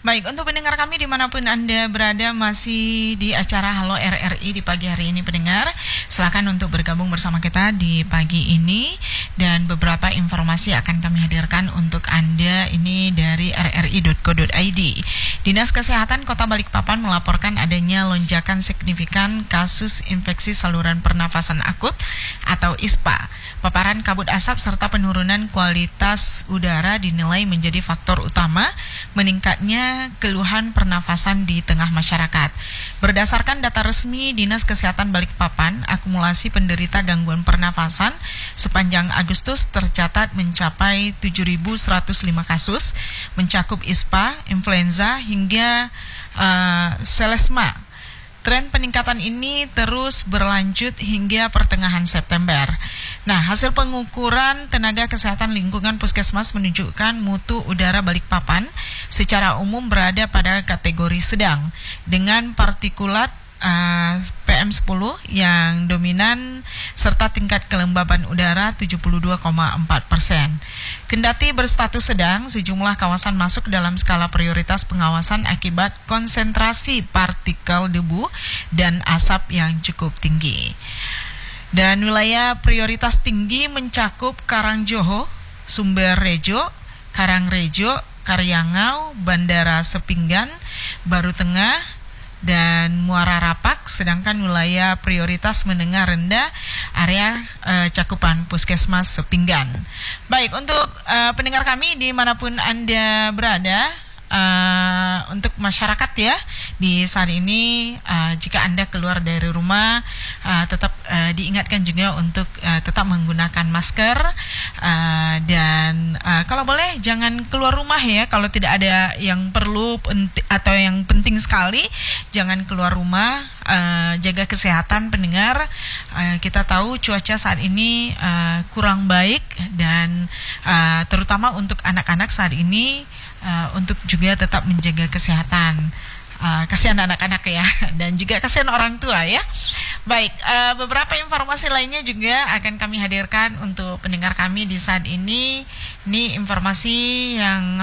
Baik, untuk pendengar kami dimanapun Anda berada, masih di acara Halo RRI di pagi hari ini pendengar. Silakan untuk bergabung bersama kita di pagi ini, dan beberapa informasi akan kami hadirkan untuk Anda ini dari rri.co.id. Dinas Kesehatan Kota Balikpapan melaporkan adanya lonjakan signifikan kasus infeksi saluran pernafasan akut atau ISPA. Paparan kabut asap serta penurunan kualitas udara dinilai menjadi faktor utama meningkatnya keluhan pernafasan di tengah masyarakat. Berdasarkan data resmi Dinas Kesehatan Balikpapan, akumulasi penderita gangguan pernafasan sepanjang Agustus tercatat mencapai 7.105 kasus, mencakup ISPA, influenza hingga selesma. Tren peningkatan ini terus berlanjut hingga pertengahan September. Nah, hasil pengukuran tenaga kesehatan lingkungan puskesmas menunjukkan mutu udara Balikpapan secara umum berada pada kategori sedang dengan partikulat PM10 yang dominan serta tingkat kelembaban udara 72,4%. Kendati berstatus sedang, sejumlah kawasan masuk dalam skala prioritas pengawasan akibat konsentrasi partikel debu dan asap yang cukup tinggi. Dan wilayah prioritas tinggi mencakup Karangjoho, Sumberrejo, Karangrejo, Karyangau, Bandara Sepinggan, Baru Tengah, dan Muara Rapak, sedangkan wilayah prioritas menengah rendah area cakupan Puskesmas Sepinggan. Baik, untuk pendengar kami dimanapun Anda berada, untuk masyarakat ya, di saat ini jika Anda keluar dari rumah tetap diingatkan juga untuk tetap menggunakan masker, dan kalau boleh jangan keluar rumah ya, kalau tidak ada yang perlu atau yang penting sekali jangan keluar rumah. Jaga kesehatan pendengar. Kita tahu cuaca saat ini kurang baik, dan terutama untuk anak-anak saat ini untuk juga tetap menjaga kesehatan. Kasihan anak-anak ya, dan juga kasihan orang tua ya. Baik, beberapa informasi lainnya juga akan kami hadirkan untuk pendengar kami di saat ini. Ini informasi yang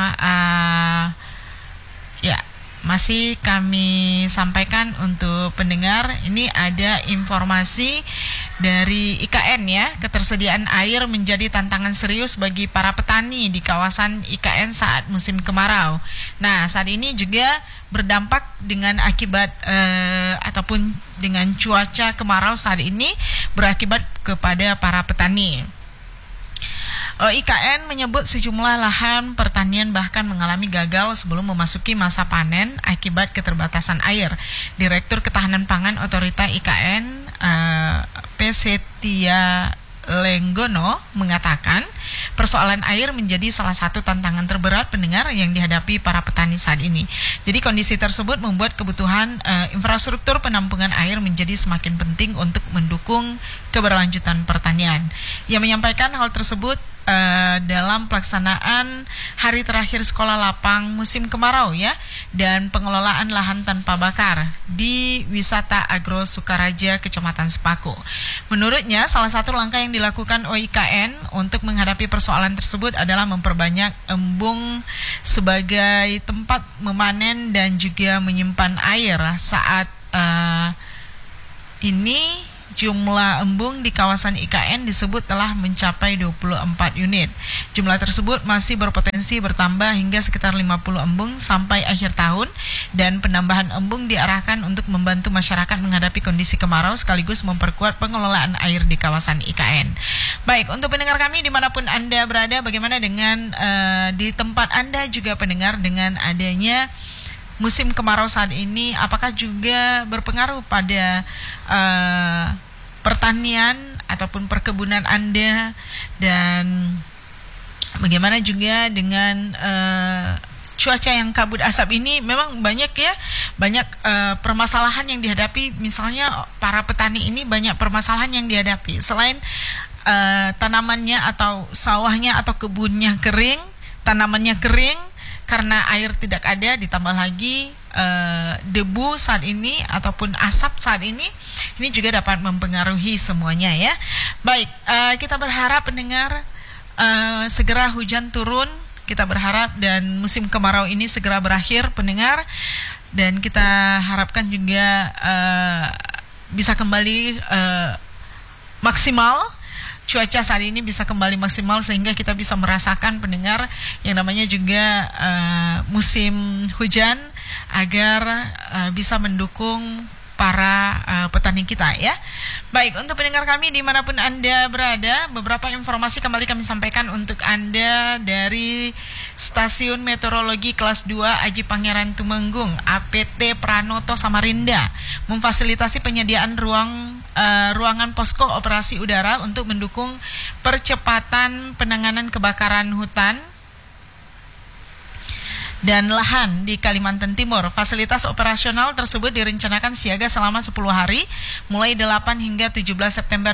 masih kami sampaikan untuk pendengar. Ini ada informasi dari IKN ya, ketersediaan air menjadi tantangan serius bagi para petani di kawasan IKN saat musim kemarau. Nah, saat ini juga berdampak dengan akibat ataupun dengan cuaca kemarau saat ini berakibat kepada para petani. IKN menyebut sejumlah lahan pertanian bahkan mengalami gagal sebelum memasuki masa panen akibat keterbatasan air. Direktur Ketahanan Pangan Otorita IKN, P. Setia Lenggono, mengatakan persoalan air menjadi salah satu tantangan terberat pendengar yang dihadapi para petani saat ini. Jadi kondisi tersebut membuat kebutuhan infrastruktur penampungan air menjadi semakin penting untuk mendukung keberlanjutan pertanian. Ia menyampaikan hal tersebut dalam pelaksanaan hari terakhir sekolah lapang musim kemarau ya, dan pengelolaan lahan tanpa bakar di Wisata Agro Sukaraja, Kecamatan Sepaku. Menurutnya, salah satu langkah yang dilakukan OIKN untuk menghadapi persoalan tersebut adalah memperbanyak embung sebagai tempat memanen dan juga menyimpan air. Saat ini jumlah embung di kawasan IKN disebut telah mencapai 24 unit. Jumlah tersebut masih berpotensi bertambah hingga sekitar 50 embung sampai akhir tahun, dan penambahan embung diarahkan untuk membantu masyarakat menghadapi kondisi kemarau sekaligus memperkuat pengelolaan air di kawasan IKN. Baik, untuk pendengar kami dimanapun Anda berada, bagaimana dengan di tempat Anda juga pendengar, dengan adanya musim kemarau saat ini, apakah juga berpengaruh pada pertanian ataupun perkebunan Anda, dan bagaimana juga dengan cuaca yang kabut asap ini? Memang banyak ya, banyak permasalahan yang dihadapi. Misalnya para petani ini banyak permasalahan yang dihadapi. Selain tanamannya atau sawahnya atau kebunnya kering, tanamannya kering karena air tidak ada, ditambah lagi debu saat ini ataupun asap saat ini juga dapat mempengaruhi semuanya ya. Baik, kita berharap pendengar segera hujan turun, kita berharap dan musim kemarau ini segera berakhir pendengar, dan kita harapkan juga bisa kembali maksimal. Cuaca saat ini bisa kembali maksimal sehingga kita bisa merasakan pendengar yang namanya juga musim hujan, agar bisa mendukung para petani kita ya. Baik, untuk pendengar kami dimanapun Anda berada, beberapa informasi kembali kami sampaikan untuk Anda dari Stasiun Meteorologi Kelas 2 Aji Pangeran Tumenggung, APT Pranoto Samarinda, memfasilitasi penyediaan ruangan posko operasi udara untuk mendukung percepatan penanganan kebakaran hutan dan lahan di Kalimantan Timur. Fasilitas operasional tersebut direncanakan siaga selama 10 hari mulai 8 hingga 17 September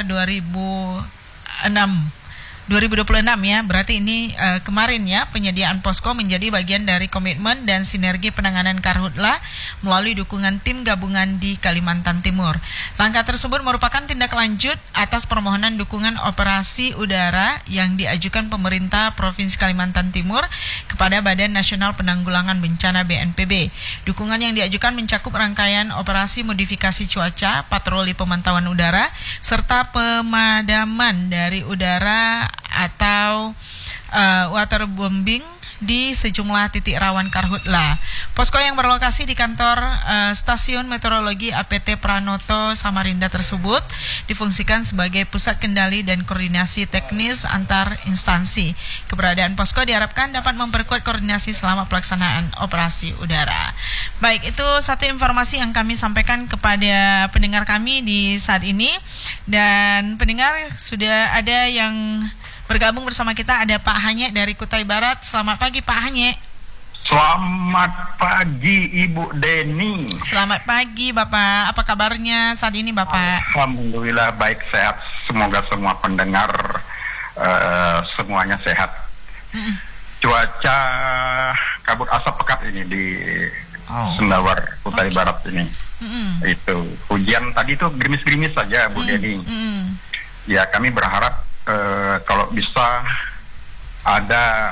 2026 ya. Berarti ini kemarin ya, penyediaan posko menjadi bagian dari komitmen dan sinergi penanganan karhutla melalui dukungan tim gabungan di Kalimantan Timur. Langkah tersebut merupakan tindak lanjut atas permohonan dukungan operasi udara yang diajukan pemerintah Provinsi Kalimantan Timur kepada Badan Nasional Penanggulangan Bencana BNPB. Dukungan yang diajukan mencakup rangkaian operasi modifikasi cuaca, patroli pemantauan udara, serta pemadaman dari udara atau waterbombing di sejumlah titik rawan karhutla. Posko yang berlokasi di kantor Stasiun Meteorologi APT Pranoto Samarinda tersebut difungsikan sebagai pusat kendali dan koordinasi teknis antar instansi. Keberadaan posko diharapkan dapat memperkuat koordinasi selama pelaksanaan operasi udara. Baik, itu satu informasi yang kami sampaikan kepada pendengar kami di saat ini. Dan pendengar, sudah ada yang bergabung bersama kita, ada Pak Hanye dari Kutai Barat. Selamat pagi Pak Hanye. Selamat pagi Ibu Deni. Selamat pagi Bapak, apa kabarnya saat ini Bapak? Alhamdulillah baik, sehat. Semoga semua pendengar semuanya sehat. Cuaca kabut asap pekat ini di Sendawar, Kutai Barat ini. Itu hujan tadi itu gerimis-gerimis saja Bu Deni. Ya, kami berharap kalau bisa ada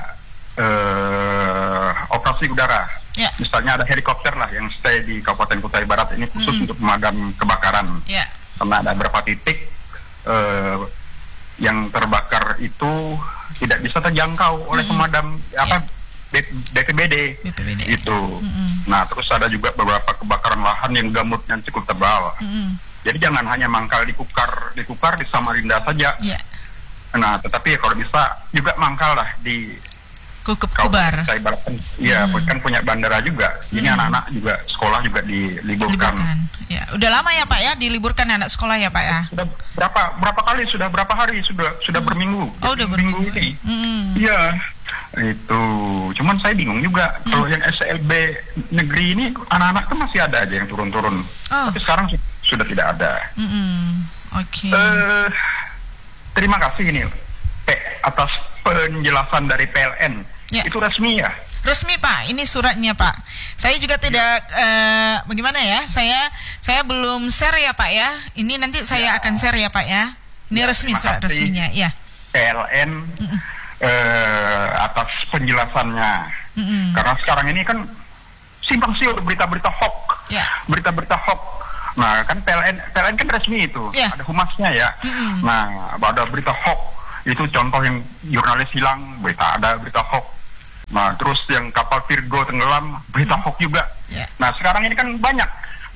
operasi udara, misalnya ada helikopter lah yang stay di Kabupaten Kutai Barat ini khusus untuk memadam kebakaran. Karena ada beberapa titik yang terbakar itu tidak bisa terjangkau oleh pemadam BPBD itu. Nah, terus ada juga beberapa kebakaran lahan yang gambutnya cukup tebal. Jadi jangan hanya mangkal di Kukar di Samarinda saja. Nah, tetapi kalau bisa juga mangkal lah di Kubar. Iya, kan punya bandara juga. Ini anak-anak juga sekolah juga diliburkan. Ya, udah lama ya Pak ya diliburkan anak sekolah ya Pak ya? Sudah berapa kali? Sudah berapa hari? Sudah berminggu. Oh, udah berminggu ini. Iya. Itu. Cuman saya bingung juga kalau yang SLB negeri ini anak-anak kan masih ada aja yang turun-turun. Tapi sekarang sudah tidak ada. Oke. Terima kasih ini atas penjelasan dari PLN. Itu resmi ya? Resmi Pak, ini suratnya Pak. Saya juga tidak bagaimana ya? Saya belum share ya Pak ya. Ini nanti saya akan share ya Pak ya. Ini resmi, surat resminya ya. PLN atas penjelasannya. Karena sekarang ini kan simpang siur berita-berita hoax. Berita-berita hoax. Nah, kan PLN kan resmi itu. Ada humasnya ya. Nah, ada berita hoax. Itu contoh yang jurnalis hilang, ada berita hoax. Nah, terus yang kapal Virgo tenggelam, berita hoax juga. Nah, sekarang ini kan banyak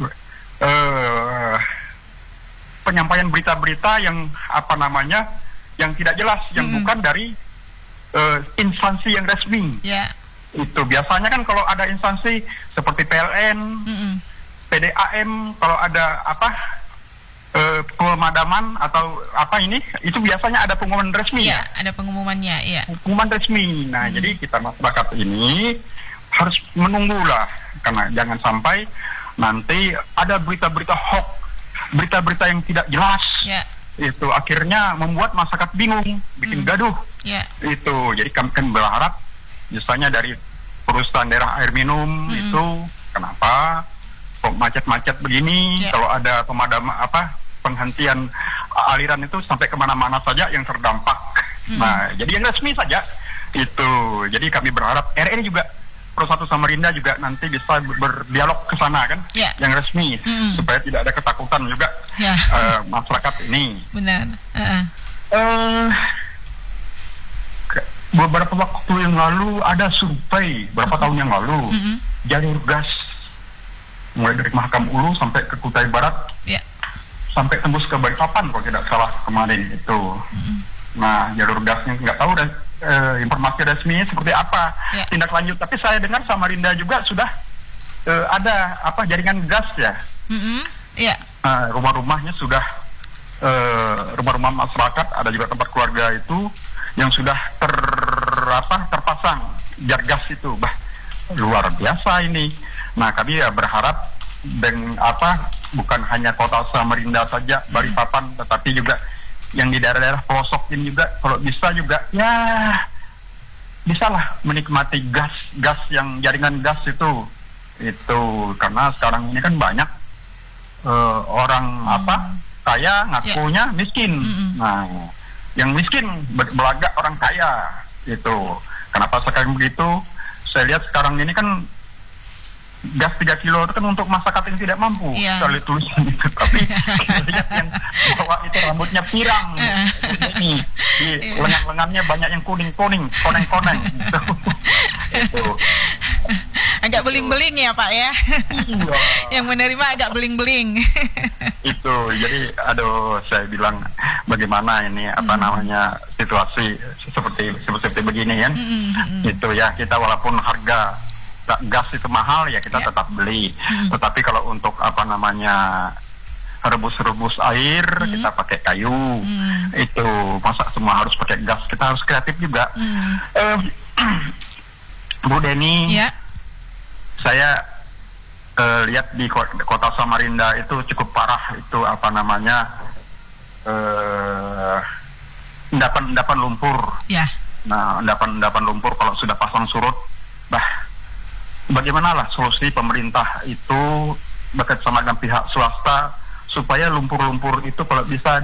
penyampaian berita-berita yang yang tidak jelas, yang bukan dari instansi yang resmi. Itu biasanya kan kalau ada instansi seperti PLN, PDAM, kalau ada pemadaman atau itu biasanya ada pengumuman resmi. Ada pengumumannya, pengumuman resmi. Nah, jadi kita masyarakat ini harus menunggulah, karena jangan sampai nanti ada berita-berita hoax, berita-berita yang tidak jelas. Itu akhirnya membuat masyarakat bingung, bikin gaduh. Itu. Jadi kami kan berharap misalnya dari perusahaan daerah air minum itu kenapa kok macet-macet begini, kalau ada pemadaman penghentian aliran itu sampai kemana-mana saja yang terdampak. Nah, jadi yang resmi saja Itu. Jadi kami berharap RI juga Pro 1 Samarinda juga nanti bisa berdialog ke sana kan, yang resmi, supaya tidak ada ketakutan juga masyarakat ini. Benar. Beberapa waktu yang lalu ada survei, berapa tahun yang lalu, jalur gas mulai dari Mahakam Ulu sampai ke Kutai Barat, sampai tembus ke Balikpapan kalau tidak salah kemarin itu. Nah, jalur gasnya nggak tahu dan informasi resminya seperti apa tindak lanjut. Tapi saya dengar Samarinda juga sudah ada jaringan gas ya. Rumah-rumahnya sudah rumah-rumah masyarakat, ada juga tempat keluarga itu yang sudah terpasang jar gas itu. Luar biasa ini. Nah, kami berharap bukan hanya kota Samarinda saja, Balikpapan, tetapi juga yang di daerah-daerah pelosok ini juga kalau bisa juga bisalah menikmati gas yang jaringan gas itu karena sekarang ini kan banyak orang kaya ngakunya miskin. Nah, yang miskin belagak orang kaya itu. Kenapa sekarang begitu? Saya lihat sekarang ini kan gas 3 kilo itu kan untuk masyarakat yang tidak mampu. Saya tulisan itu, tapi lihat yang bawa itu rambutnya pirang, ini di lengan-lengannya banyak yang kuning-kuning, koneng-koneng. Itu. Agak beling-beling ya Pak ya. Yang menerima agak beling-beling. Itu, jadi saya bilang bagaimana ini situasi seperti begini kan. Itu ya, kita walaupun harga gas itu mahal ya kita tetap beli. Tetapi kalau untuk rebus air kita pakai kayu. Itu masa semua harus pakai gas, kita harus kreatif juga. Bu Deni, saya lihat di kota Samarinda itu cukup parah itu endapan lumpur. Nah, endapan lumpur kalau sudah pasang surut, bagaimana lah solusi pemerintah itu bekerjasama dengan pihak swasta supaya lumpur-lumpur itu kalau bisa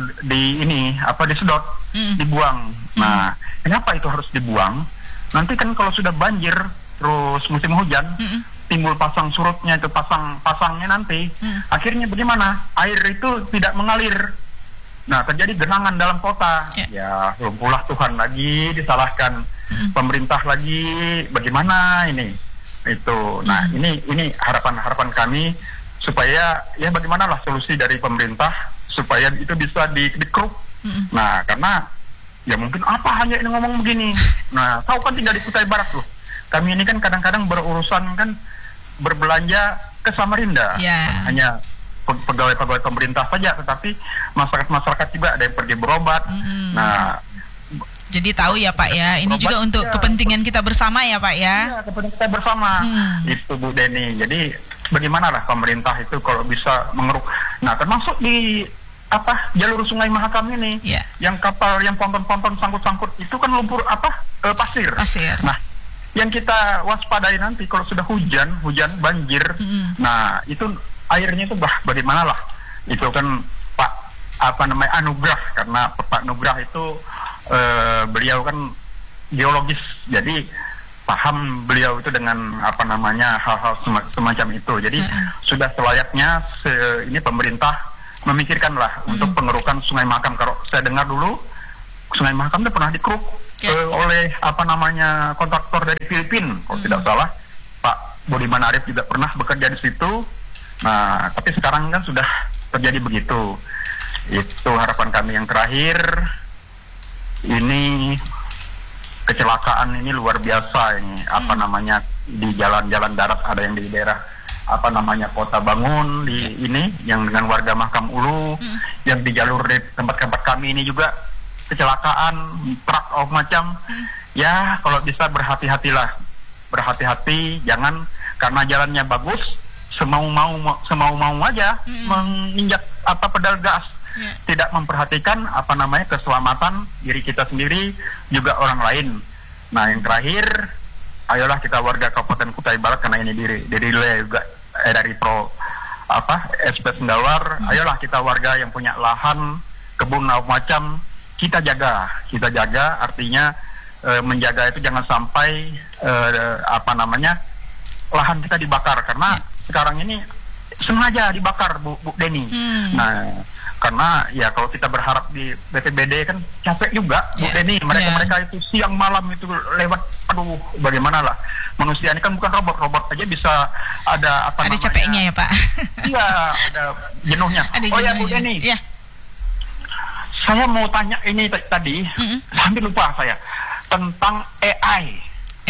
disedot, dibuang. Nah, kenapa itu harus dibuang? Nanti kan kalau sudah banjir terus musim hujan, timbul pasang surutnya itu pasangnya nanti, akhirnya bagaimana? Air itu tidak mengalir. Nah, terjadi genangan dalam kota. Ya, lumpuhlah Tuhan lagi, disalahkan pemerintah lagi. Bagaimana ini? Itu. Nah, ini harapan kami supaya ya bagaimana lah solusi dari pemerintah supaya itu bisa dikeruk. Nah, karena ya mungkin hanya ini ngomong begini. Nah, tahu kan tinggal di Kutai Barat loh. Kami ini kan kadang-kadang berurusan kan berbelanja ke Samarinda. Hanya pegawai-pegawai pemerintah saja, tetapi masyarakat juga ada yang pergi berobat. Nah, jadi tahu ya Pak ya, ini juga untuk kepentingan kita bersama ya Pak ya. Iya, kepentingan kita bersama. Itu Bu Deni. Jadi bagaimana lah pemerintah itu kalau bisa mengeruk. Nah, termasuk di jalur Sungai Mahakam ini, yang kapal, yang ponton-ponton sangkut-sangkut itu kan lumpur pasir. Nah, yang kita waspadai nanti kalau sudah hujan banjir. Nah, itu airnya itu bagaimana lah. Itu kan Pak Anugrah, karena Pak Anugrah itu beliau kan geologis, jadi paham beliau itu dengan hal-hal semacam itu. Jadi sudah selayaknya ini pemerintah memikirkanlah untuk pengerukan Sungai Mahakam. Kalau saya dengar dulu Sungai Mahakam itu pernah dikeruk oleh kontraktor dari Filipina, kalau tidak salah. Pak Budiman Arif juga pernah bekerja di situ. Nah, tapi sekarang kan sudah terjadi begitu. Itu harapan kami yang terakhir. Ini kecelakaan ini luar biasa ini di jalan-jalan darat, ada yang di daerah Kota Bangun di ini yang dengan warga Mahakam Ulu, yang di jalur di tempat-tempat kami ini juga kecelakaan truk macam. Ya, kalau bisa berhati-hati, jangan karena jalannya bagus semau-mau aja menginjak pedal gas. Tidak memperhatikan keselamatan diri kita sendiri juga orang lain. Nah, yang terakhir, ayolah kita warga Kabupaten Kutai Barat, karena ini diri juga dari SP Sendawar, ayolah kita warga yang punya lahan, kebun macam, kita jaga artinya menjaga itu jangan sampai lahan kita dibakar, karena sekarang ini sengaja dibakar, Bu Deni. Nah, karena ya kalau kita berharap di BPBD kan capek juga, Bu Deni. Mereka itu siang malam itu lewat, aduh bagaimana lah. Manusia ini kan bukan robot aja bisa ada capeknya ya Pak. Iya, ada jenuhnya. Ya Bu Deni. Iya. Saya mau tanya ini tadi, hampir lupa saya, tentang AI.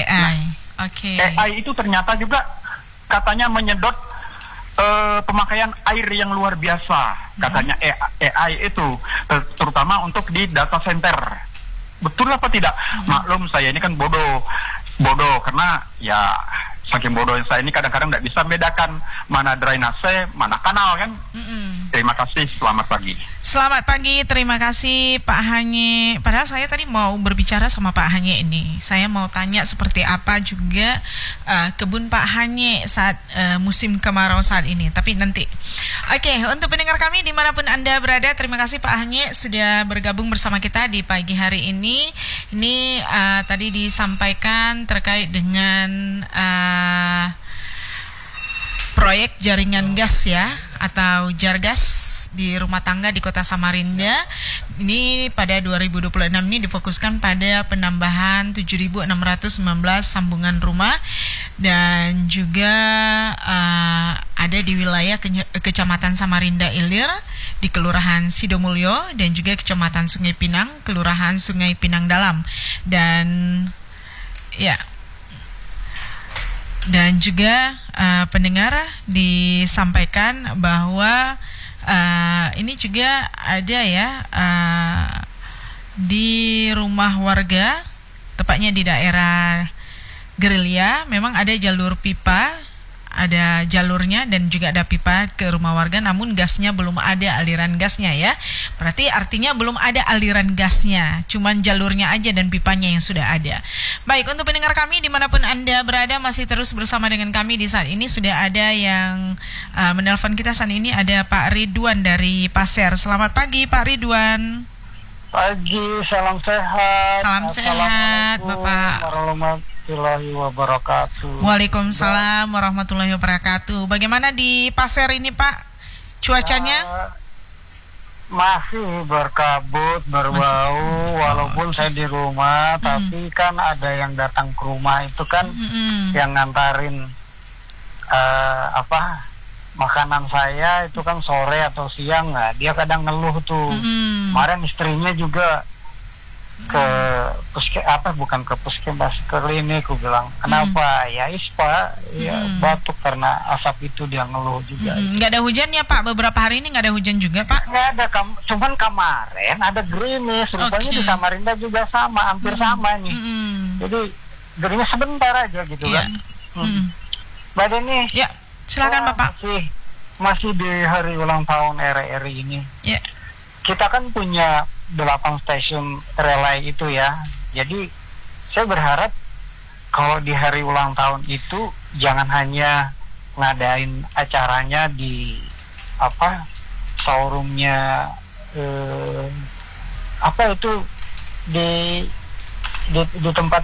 AI itu ternyata juga katanya menyedot pemakaian air yang luar biasa, katanya AI itu terutama untuk di data center. Betul apa tidak? Maklum saya ini kan bodoh karena ya saking bodohnya saya ini kadang-kadang nggak bisa bedakan mana drainase, mana kanal kan. Terima kasih, selamat pagi. Selamat pagi, terima kasih Pak Hanye. Padahal saya tadi mau berbicara sama Pak Hanye ini. Saya mau tanya seperti apa juga kebun Pak Hanye saat musim kemarau saat ini. Tapi nanti. Oke, untuk pendengar kami dimanapun Anda berada, terima kasih Pak Hanye sudah bergabung bersama kita di pagi hari ini. Ini tadi disampaikan terkait dengan proyek jaringan gas ya, atau Jargas di rumah tangga di Kota Samarinda. Ini pada 2026 ini difokuskan pada penambahan 7.619 sambungan rumah, dan juga ada di wilayah Kecamatan Samarinda Ilir, di Kelurahan Sidomulyo, dan juga Kecamatan Sungai Pinang, Kelurahan Sungai Pinang Dalam. Dan juga pendengar disampaikan bahwa ini juga ada ya di rumah warga, tepatnya di daerah Gerilya, memang ada jalur pipa, ada jalurnya dan juga ada pipa ke rumah warga, namun gasnya belum ada, aliran gasnya ya. Berarti artinya belum ada aliran gasnya, cuman jalurnya aja dan pipanya yang sudah ada. Baik, untuk pendengar kami dimanapun Anda berada, masih terus bersama dengan kami di saat ini. Sudah ada yang menelpon kita saat ini, ada Pak Ridwan dari Pasir. Selamat pagi Pak Ridwan. Pagi, salam sehat. Salam sehat Bapak. Warahmatullahi wabarakatuh. Waalaikumsalam warahmatullahi wabarakatuh. Bagaimana di Pasir ini Pak cuacanya? Masih berkabut, berbau, walaupun saya di rumah, tapi kan ada yang datang ke rumah itu kan yang ngantarin makanan saya itu kan sore atau siang, dia kadang ngeluh tuh. Kemarin istrinya juga ke bukan ke puskesmas, ke klinik. Aku bilang kenapa? Ya ispa, ya batuk karena asap itu, dia ngeluh juga. Nggak ada hujan ya Pak, beberapa hari ini nggak ada hujan juga Pak? Nggak ada, cuman kemarin ada gerimis. Rupanya di Samarinda juga sama, hampir sama nih. Jadi gerimis sebentar aja gitu kan. Mbak Deni, ya silakan Bapak. Masih di hari ulang tahun RRI ini. Kita kan punya 8 stasiun relay itu ya. Jadi saya berharap kalau di hari ulang tahun itu jangan hanya ngadain acaranya di showroomnya di tempat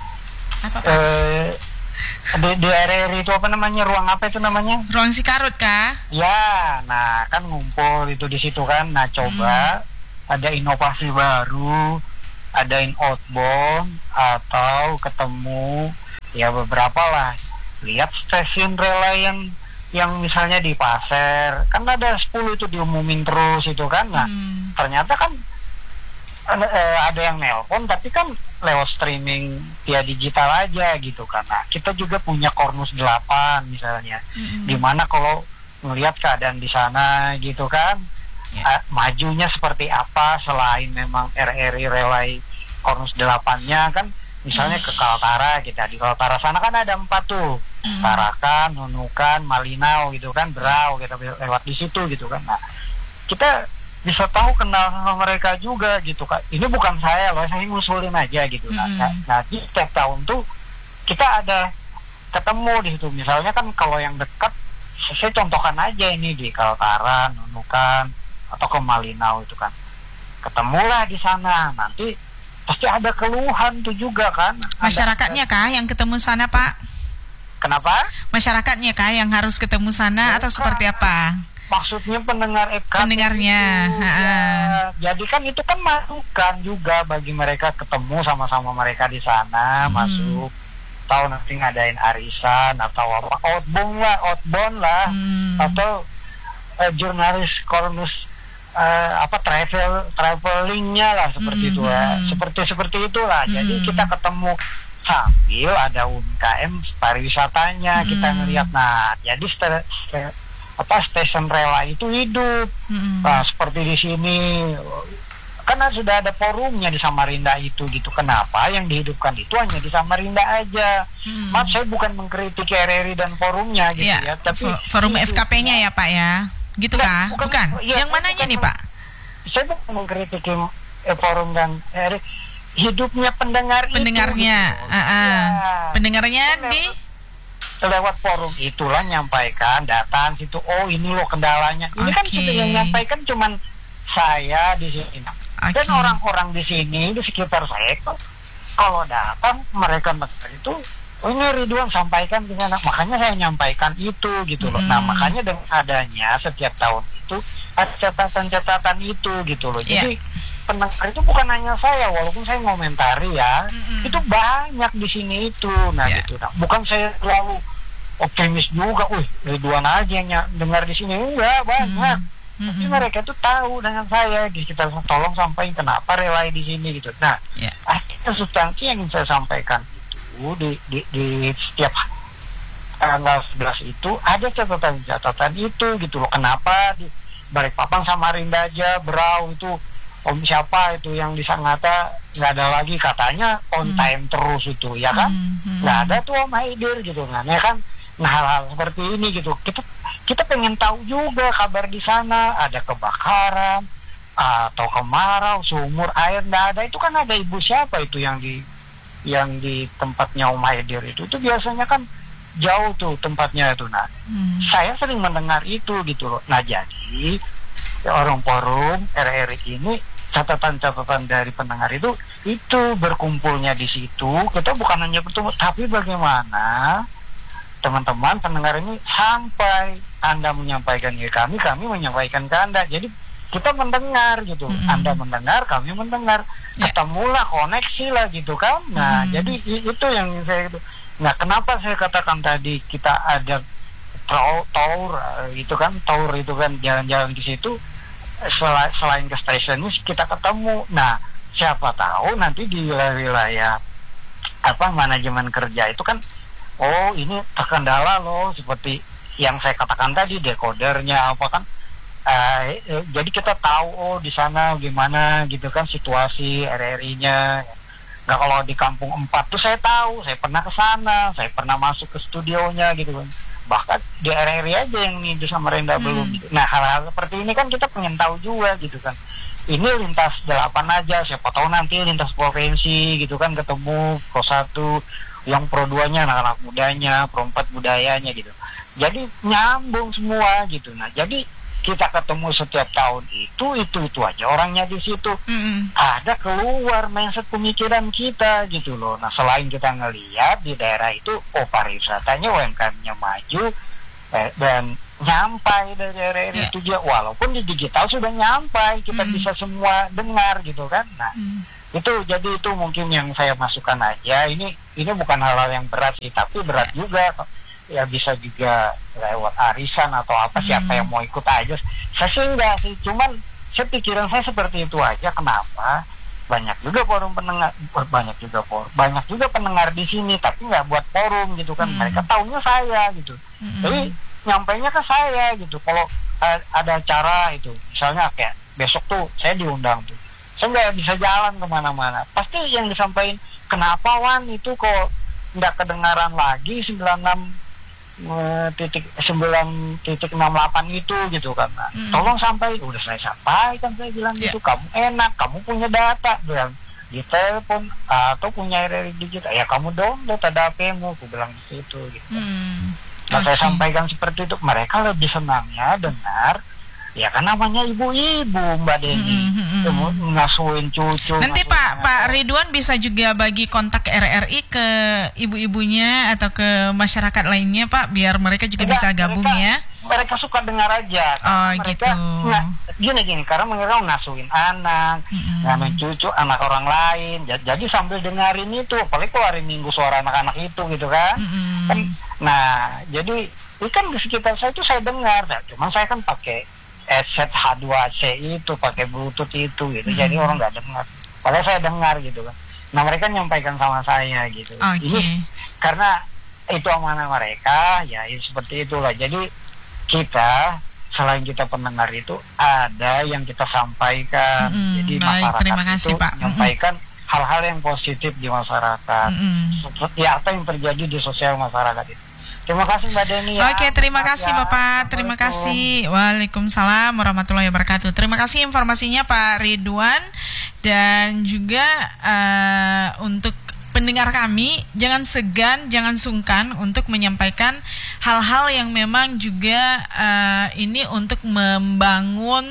di RRI itu ruang apa itu namanya? Ruang Sikarut kah? Ya, nah kan ngumpul itu di situ kan. Nah coba ada inovasi baru, adain outbound atau ketemu ya beberapa lah. Lihat stasiun relay yang misalnya di Pasir, kan ada 10 itu diumumin terus itu kan. Nah ternyata kan ada yang nelpon tapi kan lewat streaming via digital aja gitu kan. Nah kita juga punya Kornus 8 misalnya, dimana kalau melihat keadaan di sana gitu kan, majunya seperti apa selain memang RRI relay Kornus 8-nya kan, misalnya ke Kaltara, kita di Kaltara sana kan ada 4 tuh, Tarakan, Nunukan, Malinau gitu kan, Berau kita lewat di situ gitu kan. Nah kita bisa tahu, kenal sama mereka juga gitu kan. Ini bukan saya loh, saya ngusulin aja gitu kan. Nah di setiap tahun tuh kita ada ketemu di situ. Misalnya kan kalau yang dekat, saya contohkan aja ini di Kaltara, Nunukan atau ke Malinau itu kan, ketemulah di sana. Nanti pasti ada keluhan tuh juga kan. Masyarakatnya kah yang ketemu sana, Pak? Kenapa? Masyarakatnya kah yang harus ketemu sana atau seperti apa? Maksudnya pendengar FKP pendengarnya itu, ya. Jadi kan itu kan masukan juga bagi mereka ketemu sama-sama mereka di sana, masuk tahu nanti ngadain arisan atau apa, outbound lah atau jurnalis kornus travelingnya lah seperti itu ya, seperti itulah. Jadi kita ketemu sambil ada UMKM pariwisatanya, kita ngelihat. Nah, jadi stasiun rela itu hidup. Nah, seperti di sini karena sudah ada forumnya di Samarinda itu gitu. Kenapa yang dihidupkan itu hanya di Samarinda aja? Maaf, saya bukan mengkritik RRI dan forumnya gitu ya, tapi forum FKP-nya ya, Pak ya. Gitu kah? Bukan. Ya, yang mananya nih, Pak? Saya bukan mengkritik forum dan RRI. Hidupnya pendengarnya gitu. Pendengarnya di lewat forum itulah nyampaikan, datang situ, oh ini loh kendalanya. Ini kan sudah yang nyampaikan cuman saya di sini. Dan orang-orang di sini di sekitar saya kalau datang mereka itu, oh ini Ridwan sampaikan di sana. Makanya saya nyampaikan itu gitu loh. Nah, makanya dengan adanya setiap tahun itu ada catatan-catatan itu gitu loh. Jadi pendengar itu bukan hanya saya, walaupun saya ngomentari ya, itu banyak di sini itu. Nah gitu. Nah, bukan saya terlalu optimis juga, Ridwan aja yang dengar di sini, enggak banyak. Tapi mereka tuh tahu dengan saya, kita tolong sampaikan kenapa relay di sini gitu. Nah, akhirnya substansi yang ingin saya sampaikan itu di setiap tanggal 11 itu ada catatan itu gitu loh. Kenapa di Balikpapan Samarinda aja Berau itu Om siapa itu yang di Sangatta nggak ada lagi, katanya on time terus itu ya kan, nggak ada tuh Om Haidir gitu kan ya kan. Nah, hal-hal seperti ini gitu kita pengen tahu juga kabar di sana, ada kebakaran atau kemarau, sumur air nggak ada, itu kan ada ibu siapa itu yang di tempatnya Om Haidir itu biasanya kan jauh tuh tempatnya itu. Nah, saya sering mendengar itu gitu loh. Nah, jadi orang forum RRI ini catatan-catatan dari pendengar itu berkumpulnya di situ. Kita bukan hanya bertemu, tapi bagaimana teman-teman pendengar ini sampai Anda menyampaikan ke kami menyampaikan ke Anda. Jadi kita mendengar gitu, Anda mendengar, kami mendengar, ketemulah, koneksi lah gitu kan. Nah, jadi itu yang saya itu. Nah, kenapa saya katakan tadi kita ada tour itu kan jalan-jalan di situ, selain ke stasiun ini kita ketemu. Nah, siapa tahu nanti di wilayah manajemen kerja itu kan, oh ini terkendala loh, seperti yang saya katakan tadi, dekodernya apa kan. Jadi kita tahu, oh di sana gimana gitu kan situasi RRI-nya. Nah, kalau di Kampung 4 tuh saya tahu, saya pernah ke sana, saya pernah masuk ke studionya gitu kan. Bahkan di RRI aja yang di Samarinda belum gitu. Nah, hal-hal seperti ini kan kita pengen tahu juga gitu kan. Ini lintas 8 aja, siapa tahu nanti lintas provinsi gitu kan, ketemu Pro 1 yang Pro 2-nya anak-anak mudanya, Pro 4 budayanya gitu. Jadi nyambung semua gitu. Nah, jadi kita ketemu setiap tahun itu aja orangnya di situ. Ada keluar mindset pemikiran kita gitu loh. Nah, selain kita ngelihat di daerah itu, oh pariwisatanya UMKM-nya maju dan nyampai dari RRI itu dia, walaupun di digital sudah nyampai, kita bisa semua dengar gitu kan. Nah, itu jadi itu mungkin yang saya masukkan aja. Ini bukan hal-hal yang berat sih, tapi berat juga. Ya bisa juga lewat arisan atau apa, siapa yang mau ikut aja. Saya sih enggak sih, cuman pikiran saya seperti itu aja. Kenapa? Banyak juga pendengar di sini, tapi nggak buat forum gitu kan. Mereka taunya saya gitu, tapi nyampainya ke saya gitu. Kalau ada acara itu, misalnya kayak besok tuh saya diundang tuh, saya nggak bisa jalan kemana-mana. Pasti yang disampaikan, kenapa Wan itu kok nggak kedengaran lagi 9.68 itu gitu kan. Nah, tolong udah saya sampaikan, saya bilang gitu, kamu enak, kamu punya data, bilang di telepon atau punya RRI digital, ya kamu download ada HP-mu, aku bilang di situ gitu. Nah, saya sampaikan seperti itu, mereka lebih senangnya dengar Ya kan namanya ibu-ibu Mbak Deni, ngasuhin cucu. Nanti Pak Ridwan bisa juga bagi kontak RRI ke ibu-ibunya atau ke masyarakat lainnya Pak, biar mereka juga bisa gabung ya. Mereka suka dengar aja. Oh gitu. Gini, karena mereka ngasuhin anak, ngasuhin cucu, anak orang lain. Jadi sambil dengerin itu, apalagi kalau hari Minggu suara anak-anak itu gitu kan. Nah, jadi kan di sekitar saya itu saya dengar, cuman saya kan pakai headset H2C itu, pakai Bluetooth itu gitu, jadi orang nggak dengar. Padahal saya dengar gitu kan. Nah mereka nyampaikan sama saya gitu. Ini karena itu amanah mereka, ya seperti itulah. Jadi kita selain kita pendengar itu ada yang kita sampaikan. Jadi masyarakat terima kasih, itu Pak. menyampaikan hal-hal yang positif di masyarakat. Seperti apa yang terjadi di sosial masyarakat itu. Terima kasih Mbak Deni. Oke, terima kasih Bapak. Terima kasih. Waalaikumsalam warahmatullahi wabarakatuh. Terima kasih informasinya Pak Ridwan. Dan juga untuk pendengar kami, jangan segan, jangan sungkan untuk menyampaikan hal-hal yang memang juga ini untuk membangun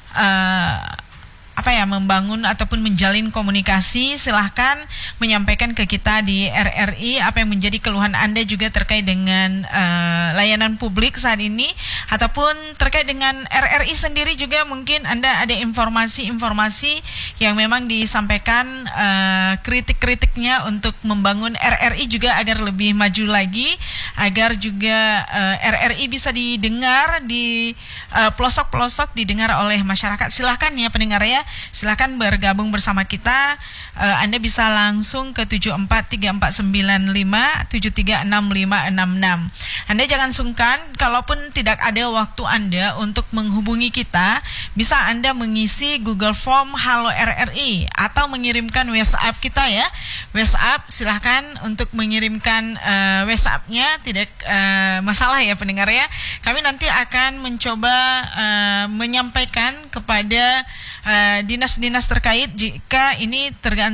membangun ataupun menjalin komunikasi. Silahkan menyampaikan ke kita di RRI apa yang menjadi keluhan Anda juga terkait dengan layanan publik saat ini, ataupun terkait dengan RRI sendiri juga mungkin Anda ada informasi-informasi yang memang disampaikan, kritik-kritiknya untuk membangun RRI juga agar lebih maju lagi, agar juga RRI bisa didengar di pelosok-pelosok, didengar oleh masyarakat. Silahkan ya pendengar ya, silahkan bergabung bersama kita. Anda bisa langsung ke 743495736566. Anda jangan sungkan, kalaupun tidak ada waktu Anda untuk menghubungi kita, bisa Anda mengisi Google Form Halo RRI atau mengirimkan WhatsApp kita ya. WhatsApp silahkan untuk mengirimkan WhatsApp-nya, tidak masalah ya pendengar ya. Kami nanti akan mencoba menyampaikan kepada dinas-dinas terkait jika ini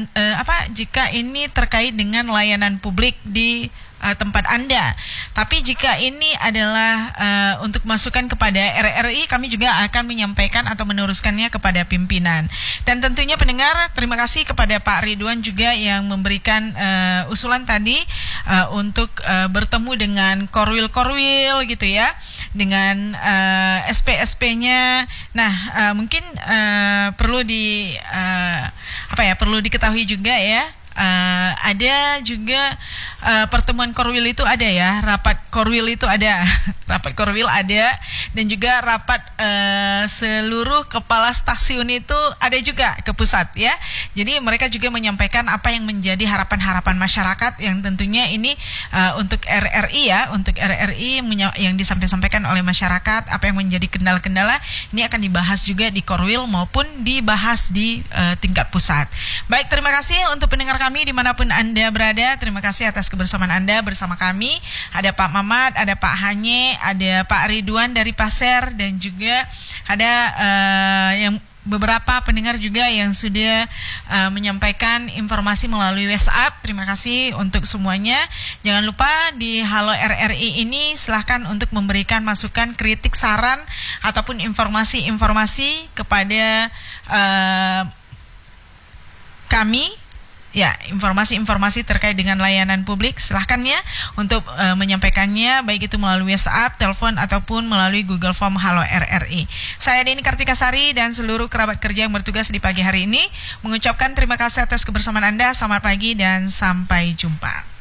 terkait dengan layanan publik di tempat Anda. Tapi jika ini adalah untuk masukan kepada RRI, kami juga akan menyampaikan atau meneruskannya kepada pimpinan. Dan tentunya pendengar, terima kasih kepada Pak Ridwan juga yang memberikan usulan tadi untuk bertemu dengan korwil-korwil gitu ya, dengan SP-SP-nya. Nah, mungkin perlu diketahui juga ya. Ada juga pertemuan korwil itu ada ya, rapat korwil itu ada, rapat korwil ada, dan juga rapat seluruh kepala stasiun itu ada juga ke pusat ya. Jadi mereka juga menyampaikan apa yang menjadi harapan-harapan masyarakat yang tentunya ini untuk RRI ya, untuk RRI yang disampaikan oleh masyarakat, apa yang menjadi kendala-kendala ini akan dibahas juga di korwil maupun dibahas di tingkat pusat. Baik, terima kasih untuk pendengar kami dimanapun Anda berada. Terima kasih atas kebersamaan Anda bersama kami. Ada Pak Mamat, ada Pak Hanye, ada Pak Ridwan dari Pasir, dan juga ada yang beberapa pendengar juga yang sudah menyampaikan informasi melalui WhatsApp. Terima kasih untuk semuanya. Jangan lupa di Halo RRI ini silahkan untuk memberikan masukan, kritik, saran ataupun informasi-informasi kepada kami ya, informasi-informasi terkait dengan layanan publik silahkan ya untuk menyampaikannya, baik itu melalui WhatsApp, telepon ataupun melalui Google Form Halo RRI. Saya Deni Kartikasari dan seluruh kerabat kerja yang bertugas di pagi hari ini mengucapkan terima kasih atas kebersamaan Anda. Selamat pagi dan sampai jumpa.